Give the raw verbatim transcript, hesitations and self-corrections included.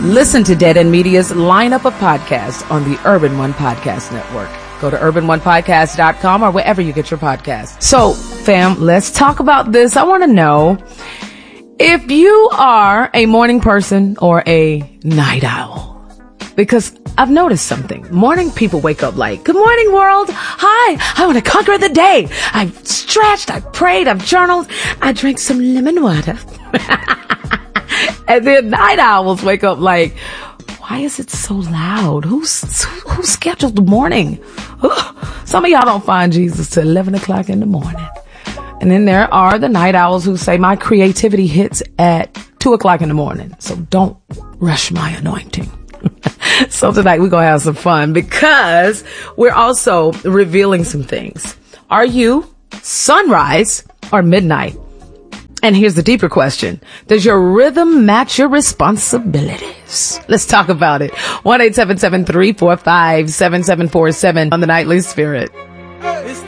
Listen to Dead End Media's lineup of podcasts on the Urban One Podcast Network. Go to urban one podcast dot com or wherever you get your podcasts. So, fam, let's talk about this. I want to know if you are a morning person or a night owl. Because I've noticed something. Morning people wake up like, good morning, world. Hi, I want to conquer the day. I've stretched, I've prayed, I've journaled. I drank some lemon water. And then night owls wake up like, why is it so loud? Who's, who scheduled the morning? Ugh. Some of y'all don't find Jesus till eleven o'clock in the morning. And then there are the night owls who say my creativity hits at two o'clock in the morning. So don't rush my anointing. So tonight we're going to have some fun because we're also revealing some things. Are you sunrise or midnight? And here's the deeper question. Does your rhythm match your responsibilities? Let's talk about it. one eight seven seven, three four five, seven seven four seven on the Nightly Spirit.